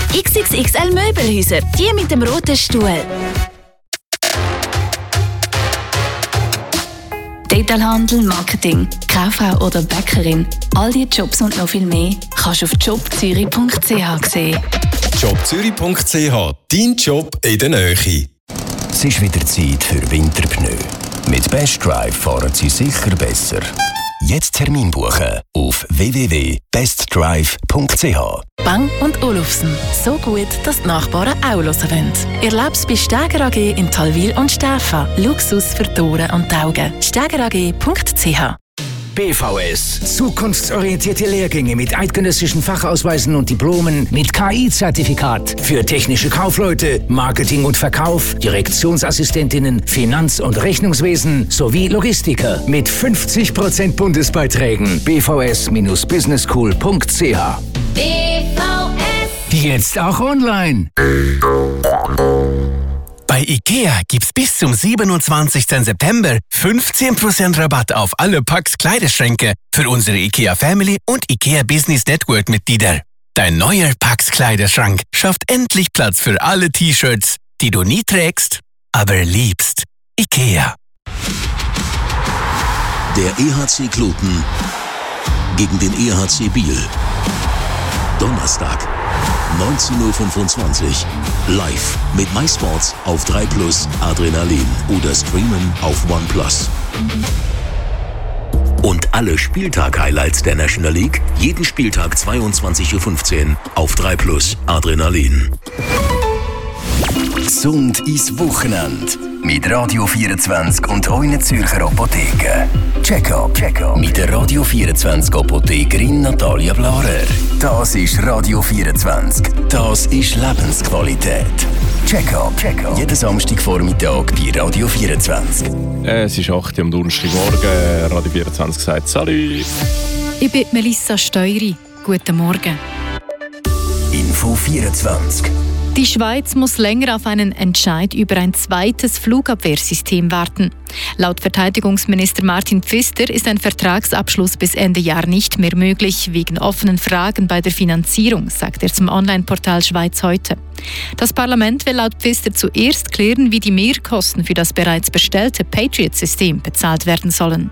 XXXL Möbelhäuser, die mit dem roten Stuhl. Detailhandel, Marketing, Kauffrau oder Bäckerin. All diese Jobs und noch viel mehr kannst du auf jobzürich.ch sehen. jobzürich.ch, dein Job in der Nähe. Es ist wieder Zeit für Winterpneu. Mit Best Drive fahren Sie sicher besser. Jetzt Termin buchen auf www.bestdrive.ch. Bang & Olufsen. So gut, dass die Nachbarn auch hören wollen. Erleb's bei Steger AG in Talwil und Stäfa. Luxus für die Ohren und die Augen. stegerag.ch. BVS. Zukunftsorientierte Lehrgänge mit eidgenössischen Fachausweisen und Diplomen mit KI-Zertifikat. Für technische Kaufleute, Marketing und Verkauf, Direktionsassistentinnen, Finanz- und Rechnungswesen sowie Logistiker. Mit 50% Bundesbeiträgen. bvs-businessschool.ch. Jetzt auch online. Bei IKEA gibt's bis zum 27. September 15% Rabatt auf alle Pax Kleiderschränke für unsere IKEA Family und IKEA Business Network Mitglieder. Dein neuer Pax Kleiderschrank schafft endlich Platz für alle T-Shirts, die du nie trägst, aber liebst. IKEA. Der EHC Kloten gegen den EHC Biel. Donnerstag, 19.25 Uhr. Live mit MySports auf 3+ Adrenalin oder streamen auf OnePlus. Und alle Spieltag-Highlights der National League jeden Spieltag 22.15 Uhr auf 3+ Adrenalin. Gesund ins Wochenende. Mit Radio 24 und euren Zürcher Apotheken. Check-up mit der Radio 24 Apothekerin Natalia Blarer. Das ist Radio 24. Das ist Lebensqualität. Check-up. Jeden Samstagvormittag bei Radio 24. Es ist 8 Uhr am Donnerstagmorgen. Radio 24 sagt Salut. Ich bin Melissa Steury. Guten Morgen. Info 24. Die Schweiz muss länger auf einen Entscheid über ein zweites Flugabwehrsystem warten. Laut Verteidigungsminister Martin Pfister ist ein Vertragsabschluss bis Ende Jahr nicht mehr möglich, wegen offenen Fragen bei der Finanzierung, sagt er zum Online-Portal Schweiz heute. Das Parlament will laut Pfister zuerst klären, wie die Mehrkosten für das bereits bestellte Patriot-System bezahlt werden sollen.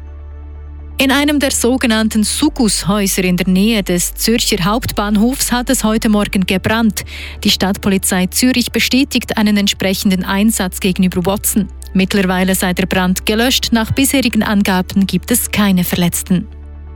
In einem der sogenannten Sugushäuser in der Nähe des Zürcher Hauptbahnhofs hat es heute Morgen gebrannt. Die Stadtpolizei Zürich bestätigt einen entsprechenden Einsatz gegenüber Watson. Mittlerweile sei der Brand gelöscht. Nach bisherigen Angaben gibt es keine Verletzten.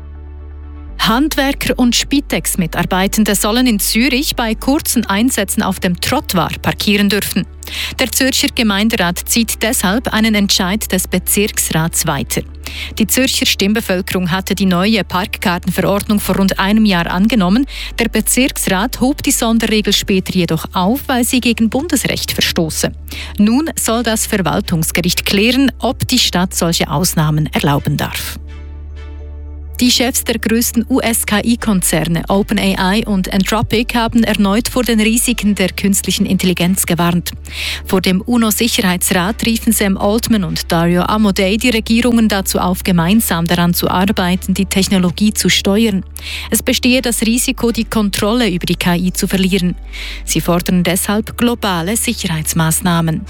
Handwerker und Spitex-Mitarbeitende sollen in Zürich bei kurzen Einsätzen auf dem Trottoir parkieren dürfen. Der Zürcher Gemeinderat zieht deshalb einen Entscheid des Bezirksrats weiter. Die Zürcher Stimmbevölkerung hatte die neue Parkkartenverordnung vor rund einem Jahr angenommen. Der Bezirksrat hob die Sonderregel später jedoch auf, weil sie gegen Bundesrecht verstoße. Nun soll das Verwaltungsgericht klären, ob die Stadt solche Ausnahmen erlauben darf. Die Chefs der größten US-KI-Konzerne OpenAI und Anthropic haben erneut vor den Risiken der künstlichen Intelligenz gewarnt. Vor dem UNO-Sicherheitsrat riefen Sam Altman und Dario Amodei die Regierungen dazu auf, gemeinsam daran zu arbeiten, die Technologie zu steuern. Es bestehe das Risiko, die Kontrolle über die KI zu verlieren. Sie fordern deshalb globale Sicherheitsmaßnahmen.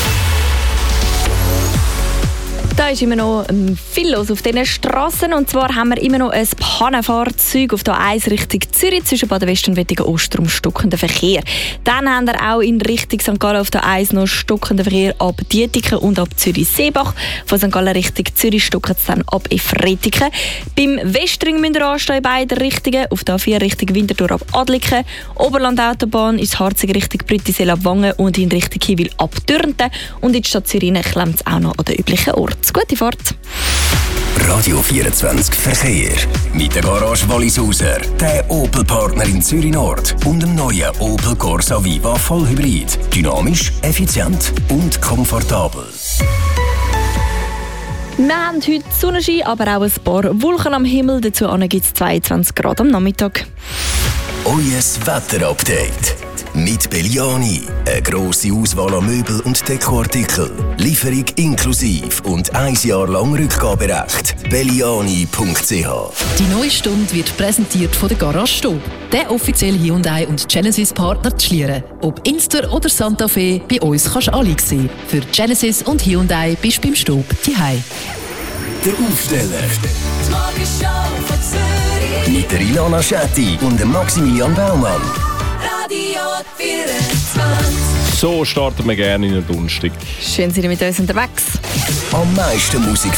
Da ist immer noch viel los auf diesen Strassen. Und zwar haben wir immer noch ein Pannenfahrzeug auf der A1 Richtung Zürich zwischen Bad West und Wettigen-Ostrum stockenden Verkehr. Dann haben wir auch in Richtung St. Gallen auf der A1 noch stockenden Verkehr ab Dietiken und ab Zürich-Seebach. Von St. Gallen Richtung Zürich stockt es dann ab Efretiken. Beim Westring müsst ihr anstehen in beiden Richtungen. Auf der A4 Richtung Winterthur ab Adliken. Oberland-Autobahn ins Harzig Richtung Brüttisel ab Wangen und in Richtung Hiwil ab Dürnten. Und in die Stadt Zürich klemmt es auch noch an den üblichen Ort. Gute Fahrt! Radio 24 Verkehr. Mit der Garage Wallisauser, der Opel-Partner in Zürich Nord und dem neuen Opel Corsa Viva Vollhybrid. Dynamisch, effizient und komfortabel. Wir haben heute Sonnenschein, aber auch ein paar Wolken am Himmel. Dazu gibt es 22 Grad am Nachmittag. Euer Wetterupdate. Mit Belliani. Eine grosse Auswahl an Möbel und Dekoartikeln. Lieferung inklusiv und 1 Jahr lang Rückgaberecht. Belliani.ch. Die neue Stunde wird präsentiert von der Garage Stob, der offizielle Hyundai und Genesis Partner zu Schlieren. Ob Inster oder Santa Fe, bei uns kannst du alle sehen. Für Genesis und Hyundai bist du beim Stob daheim. Der Aufsteller. Die Morgenshow von Zürich. Mit der Ilana Schetti und dem Maximilian Baumann. Radio 24. So starten wir gerne in den Donnerstag. Schön, sind ihr mit uns unterwegs. Am meisten Musik